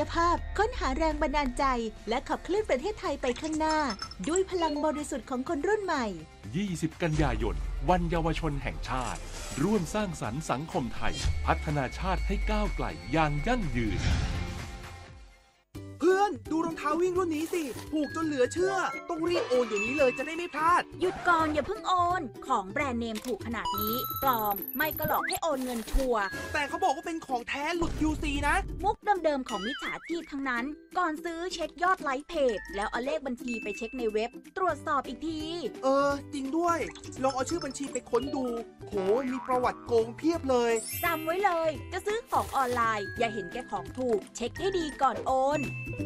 ภาพค้นหาแรงบันดาลใจและขับเคลื่อนประเทศไทยไปข้างหน้าด้วยพลังบริสุทธิ์ของคนรุ่นใหม่ 20 กันยายนวันเยาวชนแห่งชาติร่วมสร้างสรรค์สังคมไทยพัฒนาชาติให้ก้าวไกลอย่างยั่งยืนเพื่อนดูรองเท้าวิ่งรุ่นนี้สิถูกจนเหลือเชื่อต้องรีบโอนเดี๋ยวนี้เลยจะได้ไม่พลาดหยุดก่อนอย่าเพิ่งโอนของแบรนด์เนมถูกขนาดนี้ปลอมไม่ก็หลอกให้โอนเงินชัวร์แต่เขาบอกว่าเป็นของแท้หลุด QC นะมุกเดิมๆของมิจฉาชีพทั้งนั้นก่อนซื้อเช็คยอดไลค์เพจแล้วเอาเลขบัญชีไปเช็คในเว็บตรวจสอบอีกทีจริงด้วยลองเอาชื่อบัญชีไปค้นดูโหมีประวัติโกงเพียบเลยจำไว้เลยจะซื้อของออนไลน์อย่าเห็นแก่ของถูกเช็คให้ดีก่อนโอน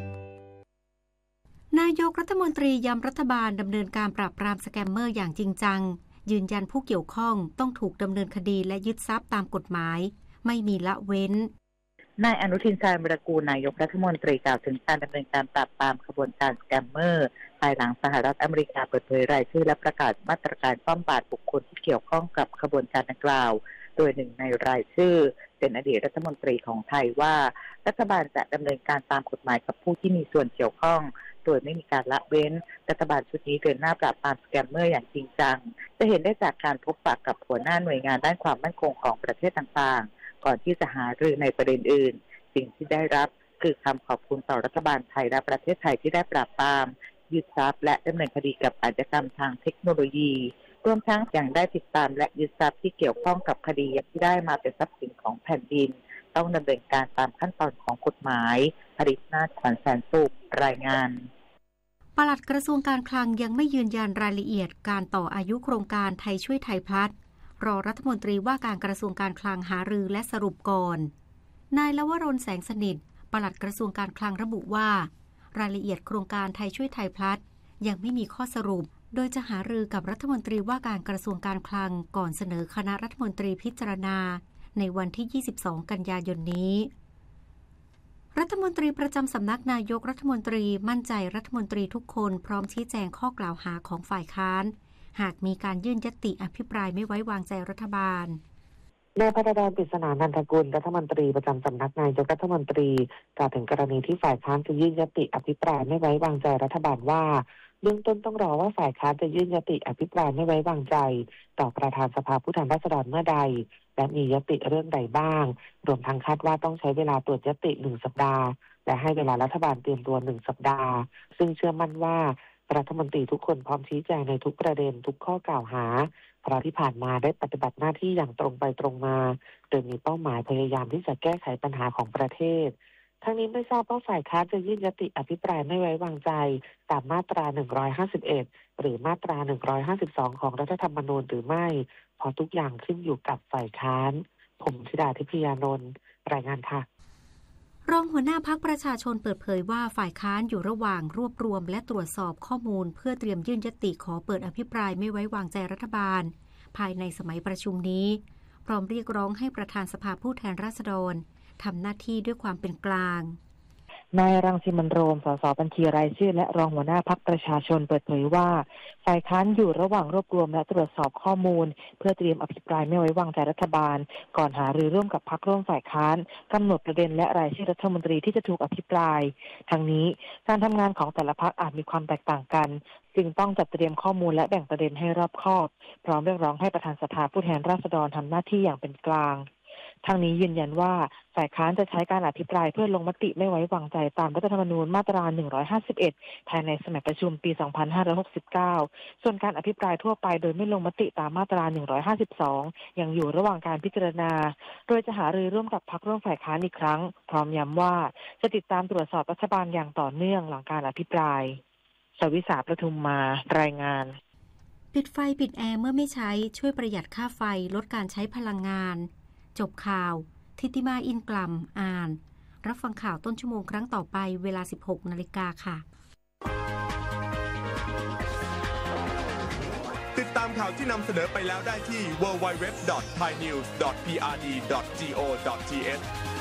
นายกรัฐมนตรีย้ำรัฐบาลดำเนินการปราบปรามสแกมเมอร์อย่างจริงจังยืนยันผู้เกี่ยวข้องต้องถูกดำเนินคดีและยึดทรัพย์ตามกฎหมายไม่มีละเว้นนายอนุทินชาญวิรากูลนายกรัฐมนตรีกล่าวถึงการดำเนินการปราบปรามขบวนการสแกมเมอร์ภายหลังสหรัฐอเมริกาเปิดเผยรายชื่อและประกาศมาตรการป้องปราบบุคคลที่เกี่ยวข้องกับขบวนการดังกล่าวโดยหนึ่งในรายชื่อเป็นอดีตรัฐมนตรีของไทยว่ารัฐบาลจะดำเนินการตามกฎหมายกับผู้ที่มีส่วนเกี่ยวข้องโดยไม่มีการละเว้นรัฐบาลชุดนี้เดินหน้าปราบปรามสแกมเมอร์อย่างจริงจังจะเห็นได้จากการพบปะกับหัวหน้าหน่วยงานด้านความมั่นคงของประเทศต่างๆก่อนที่จะหารือในประเด็นอื่นสิ่งที่ได้รับคือคำขอบคุณต่อรัฐบาลไทยและประเทศไทยที่ได้ปราบปรามยึดทรัพย์และดำเนินคดีกับอาชญากรรมทางเทคโนโลยีรวมทั้งยังได้ติดตามและยึดทรัพย์ที่เกี่ยวข้องกับคดีที่ได้มาเป็นทรัพย์สินของแผ่นดินต้องดำเนินการตามขั้นตอนของกฎหมายผลิตนาถขวัญแสนสุขรายงานปลัดกระทรวงการคลังยังไม่ยืนยันรายละเอียดการต่ออายุโครงการไทยช่วยไทยพลัสรอรัฐมนตรีว่าการกระทรวงการคลังหารือและสรุปก่อนนายลวรนแสงสนิทปลัดกระทรวงการคลังระบุว่ารายละเอียดโครงการไทยช่วยไทยพลัสยังไม่มีข้อสรุปโดยจะหารือกับรัฐมนตรีว่าการกระทรวงการคลังก่อนเสนอคณะรัฐมนตรีพิจารณาในวันที่22กันยายนนี้รัฐมนตรีประจำสำนักนายกรัฐมนตรีมั่นใจรัฐมนตรีทุกคนพร้อมชี้แจงข้อกล่าวหาของฝ่ายค้านหากมีการยื่นญัตติอภิปรายไม่ไว้วางใจรัฐบาลนายภัทรดร ปริศนานันทกุลรัฐมนตรีประจำสำนักนายกรัฐมนตรีกล่าวถึงกรณีที่ฝ่ายค้านจะยื่นญัตติอภิปรายไม่ไว้วางใจรัฐบาลว่าเบื้องต้นต้องรอว่าฝ่ายค้านจะยื่นญัตติอภิปรายไม่ไว้วางใจต่อประธานสภาผู้แทนราษฎรเมื่อใดและมีญัตติเรื่องใดบ้างรวมทั้งคาดว่าต้องใช้เวลาตรวจญัตติ1สัปดาห์และให้เวลารัฐบาลเตรียมตัว1สัปดาห์ซึ่งเชื่อมั่นว่ารัฐมนตรีทุกคนพร้อมชี้แจงในทุกประเด็นทุกข้อกล่าวหาเพราะที่ผ่านมาได้ปฏิบัติหน้าที่อย่างตรงไปตรงมาโดยมีเป้าหมายพยายามที่จะแก้ไขปัญหาของประเทศทั้งนี้ไม่ทราบว่าฝ่ายค้านจะยื่นญัตติอภิปรายไม่ไว้วางใจตามมาตรา151หรือมาตรา152ของรัฐธรรมนูญหรือไม่เพราะทุกอย่างขึ้นอยู่กับฝ่ายค้านผมธิดาทิพยานนท์รายงานค่ะรองหัวหน้าพรรคประชาชนเปิดเผยว่าฝ่ายค้านอยู่ระหว่างรวบรวมและตรวจสอบข้อมูลเพื่อเตรียมยื่นญัตติขอเปิดอภิปรายไม่ไว้วางใจรัฐบาลภายในสมัยประชุมนี้พร้อมเรียกร้องให้ประธานสภาผู้แทนราษฎรทำหน้าที่ด้วยความเป็นกลางนายรังสิมันต์โรมสสบัญชีรายชื่อและรองหัวหน้าพรรคประชาชนเปิดเผยว่าฝ่ายค้านอยู่ระหว่างรวบรวมและตรวจสอบข้อมูลเพื่อเตรียมอภิปรายไม่ไว้วางใจรัฐบาลก่อนหารือร่วมกับพรรคร่วมฝ่ายค้านกำหนดประเด็นและรายชื่อรัฐมนตรีที่จะถูกอภิปรายทั้งนี้การทำงานของแต่ละพรรคอาจมีความแตกต่างกันจึงต้องจัดเตรียมข้อมูลและแบ่งประเด็นให้รอบคอบพร้อมเรียกร้องให้ประธานสภาผู้แทนราษฎรทำหน้าที่อย่างเป็นกลางทางนี้ยืนยันว่าฝ่ายค้านจะใช้การอภิปรายเพื่อลงมติไม่ไว้วางใจตามรัฐธรรมนูญมาตรา151ภายในสมัยประชุมปี2569ส่วนการอภิปรายทั่วไปโดยไม่ลงมติตามมาตรา152ยังอยู่ระหว่างการพิจารณาโดยจะหารือร่วมกับพรรคร่วมฝ่ายค้านอีกครั้งพร้อมย้ำว่าจะติดตามตรวจสอบรัฐบาลอย่างต่อเนื่องหลังการอภิปรายสวิษาประทุมมารายงานปิดไฟปิดแอร์เมื่อไม่ใช้ช่วยประหยัดค่าไฟลดการใช้พลังงานจบข่าวทิติมาอินกลัมอ่านรับฟังข่าวต้นชั่วโมงครั้งต่อไปเวลา 16:00 น.ค่ะติดตามข่าวที่นำเสนอไปแล้วได้ที่ www.thainews.prd.go.th